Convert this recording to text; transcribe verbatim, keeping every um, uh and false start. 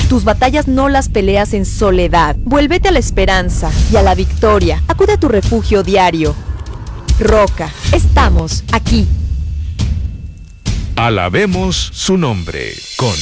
Tus batallas no las peleas en soledad. Vuélvete a la esperanza y a la victoria. Acude a tu refugio diario. Roca, estamos aquí. Alabemos su nombre con